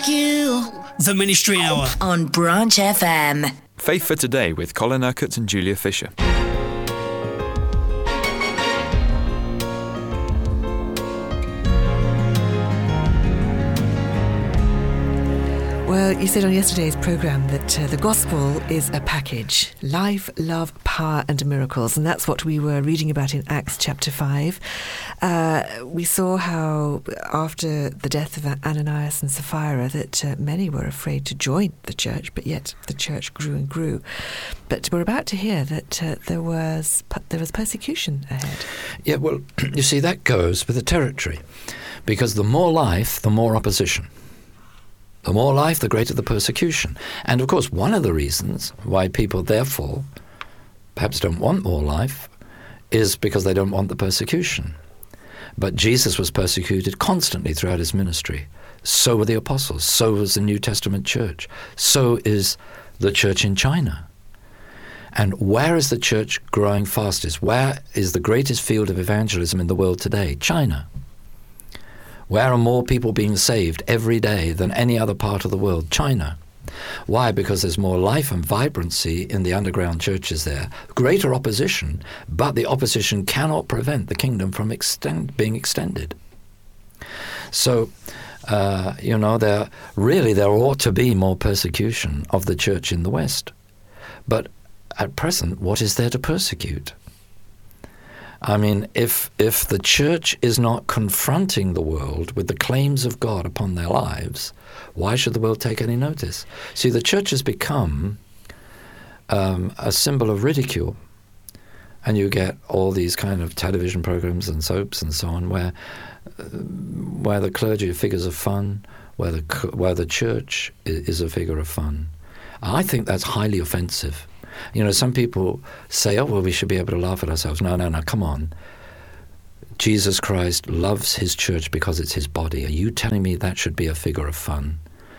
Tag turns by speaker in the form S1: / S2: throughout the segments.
S1: you.
S2: The Ministry Hour
S1: On Branch FM.
S3: Faith for Today with Colin Urquhart and Julia Fisher.
S4: Well, you said on yesterday's programme that the gospel is a package: life, love, power and miracles. And that's what we were reading about in Acts chapter 5. We saw how after the death of Ananias and Sapphira that many were afraid to join the church, but yet the church grew and grew. But we're about to hear that there was persecution ahead.
S5: Yeah, well, you see, that goes with the territory. Because the more life, the more opposition. The more life, the greater the persecution. And of course, one of the reasons why people therefore perhaps don't want more life is because they don't want the persecution. But Jesus was persecuted constantly throughout his ministry. So were the apostles. So was the New Testament church. So is the church in China. And where is the church growing fastest? Where is the greatest field of evangelism in the world today? China. Where are more people being saved every day than any other part of the world? China. Why? Because there's more life and vibrancy in the underground churches there. Greater opposition, but the opposition cannot prevent the kingdom from being extended. So, there ought to be more persecution of the church in the West. But at present, what is there to persecute? I mean, if the church is not confronting the world with the claims of God upon their lives, why should the world take any notice? See, the church has become a symbol of ridicule. And you get all these kind of television programs and soaps and so on where the clergy are figures of fun, where the church is a figure of fun. I think that's highly offensive. You know, some people say, oh, well, we should be able to laugh at ourselves. No, come on. Jesus Christ loves his church because it's his body. Are you telling me that should be a figure of fun?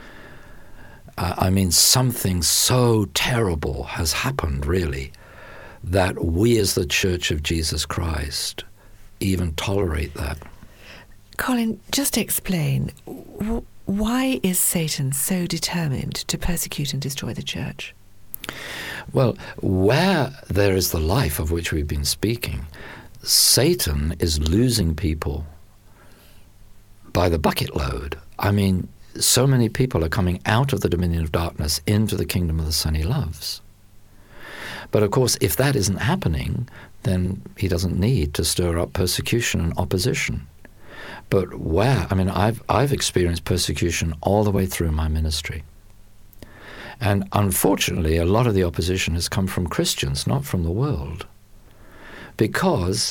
S5: I mean, something so terrible has happened, really, that we as the Church of Jesus Christ even tolerate that.
S4: Colin, just explain, why is Satan so determined to persecute and destroy the church?
S5: Well, where there is the life of which we've been speaking, Satan is losing people by the bucket load. I mean, so many people are coming out of the dominion of darkness into the kingdom of the Son he loves. But of course, if that isn't happening, then he doesn't need to stir up persecution and opposition. But I've experienced persecution all the way through my ministry. And unfortunately, a lot of the opposition has come from Christians, not from the world. Because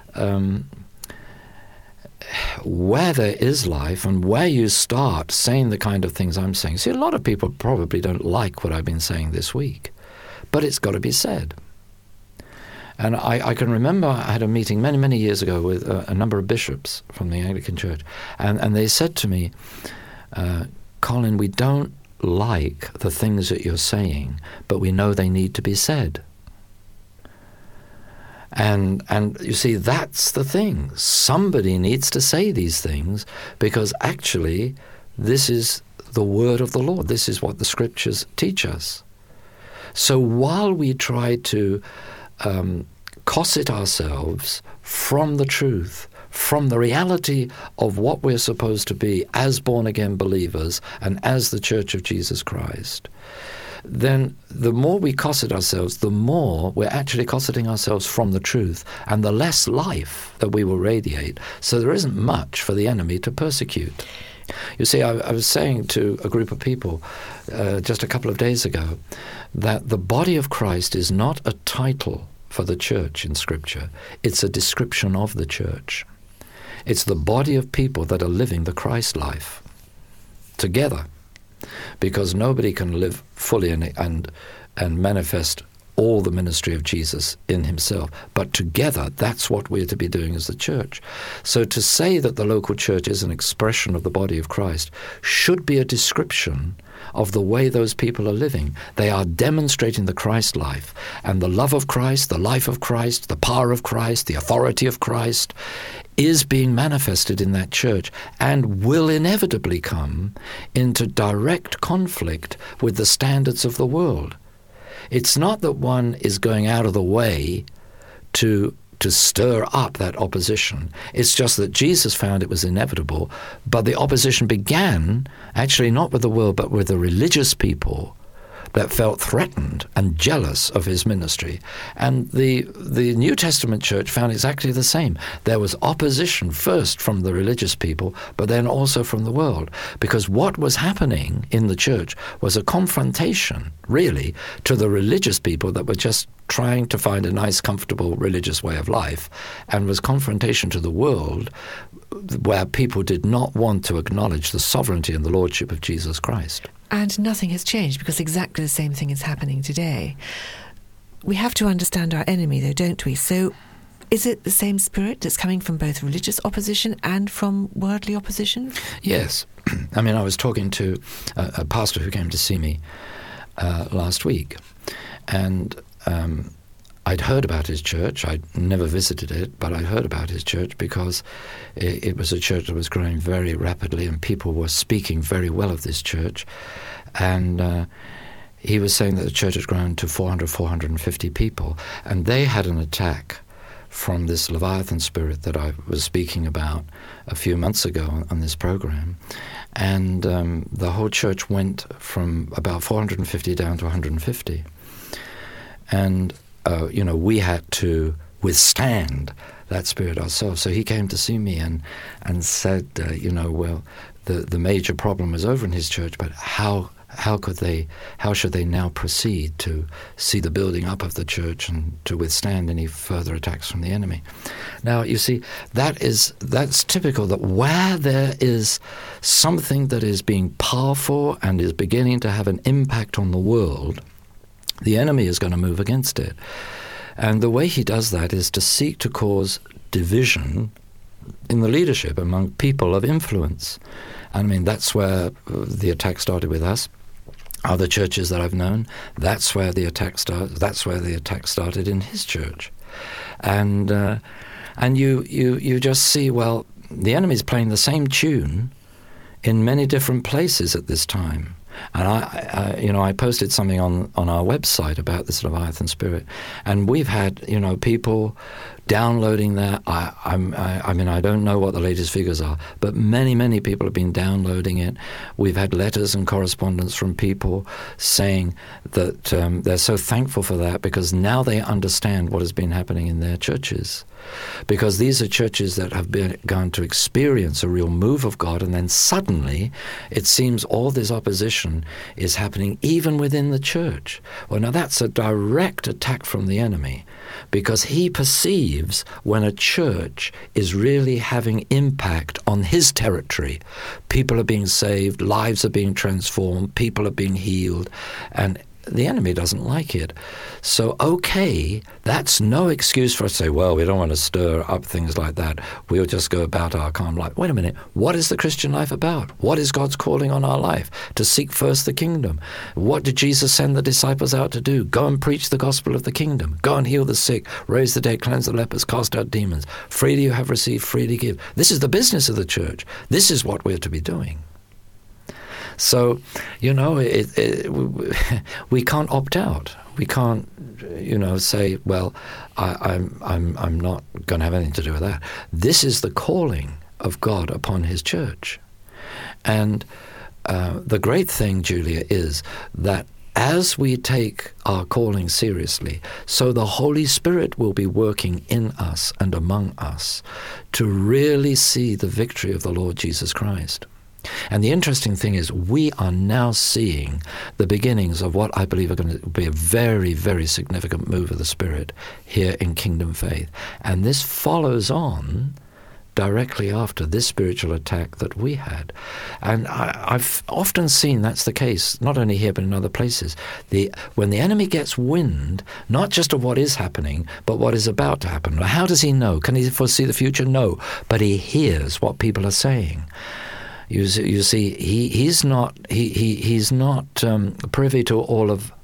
S5: where there is life and where you start saying the kind of things I'm saying, see, a lot of people probably don't like what I've been saying this week, but it's got to be said. And I can remember I had a meeting many, many years ago with a number of bishops from the Anglican Church, and they said to me, Colin, we don't like the things that you're saying, but we know they need to be said. And you see, that's the thing. Somebody needs to say these things because actually this is the word of the Lord. This is what the scriptures teach us. So while we try to cosset ourselves from the truth, from the reality of what we're supposed to be as born-again believers and as the Church of Jesus Christ, then the more we cosset ourselves, the more we're actually cosseting ourselves from the truth and the less life that we will radiate. So there isn't much for the enemy to persecute. You see, I was saying to a group of people just a couple of days ago that the body of Christ is not a title for the church in Scripture. It's a description of the church. It's the body of people that are living the Christ life together, because nobody can live fully and manifest all the ministry of Jesus in himself. But together, that's what we're to be doing as the church. So to say that the local church is an expression of the body of Christ should be a description of the way those people are living. They are demonstrating the Christ life, and the love of Christ, the life of Christ, the power of Christ, the authority of Christ is being manifested in that church and will inevitably come into direct conflict with the standards of the world. It's not that one is going out of the way to stir up that opposition. It's just that Jesus found it was inevitable, but the opposition began actually not with the world but with the religious people that felt threatened and jealous of his ministry. And the New Testament church found exactly the same. There was opposition first from the religious people, but then also from the world, because what was happening in the church was a confrontation, really, to the religious people that were just trying to find a nice, comfortable religious way of life, and was confrontation to the world where people did not want to acknowledge the sovereignty and the lordship of Jesus Christ.
S4: And nothing has changed, because exactly the same thing is happening today. We have to understand our enemy, though, don't we? So is it the same spirit that's coming from both religious opposition and from worldly opposition?
S5: Yes. I mean, I was talking to a pastor who came to see me last week, and I'd heard about his church. I'd never visited it, but I'd heard about his church because it was a church that was growing very rapidly, and people were speaking very well of this church. And he was saying that the church had grown to 450 people, and they had an attack from this Leviathan spirit that I was speaking about a few months ago on this program. And the whole church went from about 450 down to 150. And we had to withstand that spirit ourselves. So he came to see me and said, well, the major problem was over in his church, but how should they now proceed to see the building up of the church and to withstand any further attacks from the enemy? Now, you see, that's typical, that where there is something that is being powerful and is beginning to have an impact on the world, the enemy is going to move against it. And the way he does that is to seek to cause division in the leadership among people of influence. I mean, that's where the attack started with us. Other churches that I've known, that's where the attack started. That's where the attack started in his church. And you just see, well, the enemy's playing the same tune in many different places at this time. And I posted something on our website about this Leviathan spirit, and we've had people downloading that. I mean, I don't know what the latest figures are, but many people have been downloading it. We've had letters and correspondence from people saying that they're so thankful for that, because now they understand what has been happening in their churches. Because these are churches that have begun to experience a real move of God, and then suddenly it seems all this opposition is happening even within the church. Well, now that's a direct attack from the enemy, because he perceives when a church is really having impact on his territory. People are being saved, lives are being transformed, people are being healed, and the enemy doesn't like it. So, okay, that's no excuse for us to say, well, we don't want to stir up things like that. We'll just go about our calm life. Wait a minute. What is the Christian life about? What is God's calling on our life? To seek first the kingdom. What did Jesus send the disciples out to do? Go and preach the gospel of the kingdom. Go and heal the sick, raise the dead, cleanse the lepers, cast out demons. Freely you have received, freely give. This is the business of the church. This is what we're to be doing. So, we can't opt out. We can't, say, well, I'm not going to have anything to do with that. This is the calling of God upon his church. And the great thing, Julia, is that as we take our calling seriously, so the Holy Spirit will be working in us and among us to really see the victory of the Lord Jesus Christ. And the interesting thing is, we are now seeing the beginnings of what I believe are going to be a very, very significant move of the Spirit here in Kingdom Faith. And this follows on directly after this spiritual attack that we had. And I've often seen that's the case, not only here but in other places. When the enemy gets wind, not just of what is happening, but what is about to happen. How does he know? Can he foresee the future? No. But he hears what people are saying. You see, he's not privy to all of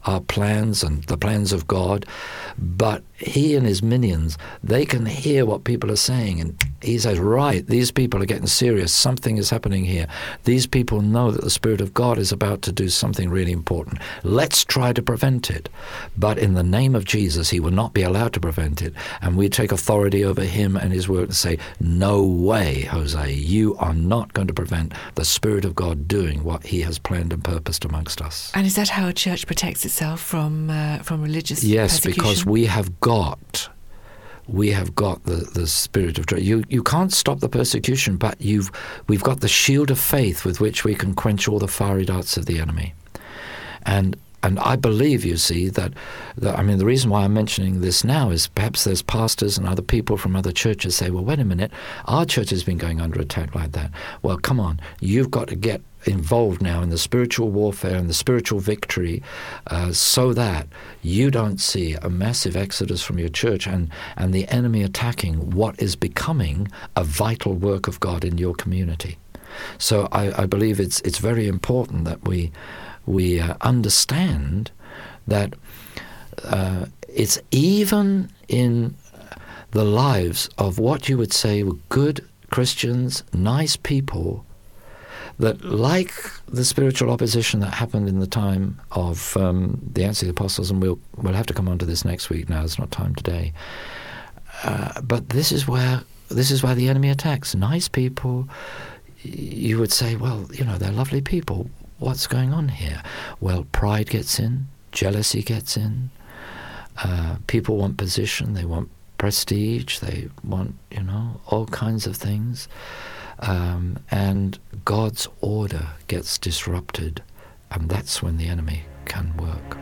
S5: our plans and the plans of God, but he and his minions, they can hear what people are saying, and he says, right, these people are getting serious, something is happening here. These people know that the Spirit of God is about to do something really important. Let's try to prevent it. But in the name of Jesus, he will not be allowed to prevent it, and we take authority over him and his word and say, no way, Jose, you are not going to prevent the Spirit of God doing what he has planned and purposed amongst us.
S4: And is that how a church protects itself from religious
S5: yes,
S4: persecution?
S5: because we have got the Spirit of truth. You can't stop the persecution, but we've got the shield of faith with which we can quench all the fiery darts of the enemy. And I believe, you see, that the reason why I'm mentioning this now is perhaps there's pastors and other people from other churches say, well, wait a minute, our church has been going under attack like that. Well, come on, you've got to get involved now in the spiritual warfare and the spiritual victory so that you don't see a massive exodus from your church and the enemy attacking what is becoming a vital work of God in your community. So I believe it's very important that we understand that it's even in the lives of what you would say were good Christians, nice people, that like the spiritual opposition that happened in the time of the Acts of the Apostles, and we'll have to come on to this next week now, it's not time today, but this is where the enemy attacks. Nice people, you would say, well, they're lovely people. What's going on here? Well, pride gets in, jealousy gets in, people want position, they want prestige, they want, all kinds of things. And God's order gets disrupted, and that's when the enemy can work.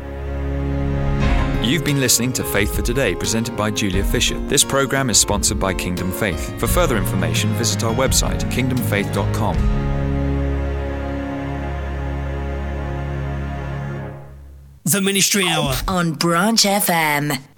S3: You've been listening to Faith for Today, presented by Julia Fisher. This program is sponsored by Kingdom Faith. For further information, visit our website, kingdomfaith.com.
S2: The Ministry Hour
S1: on Branch FM.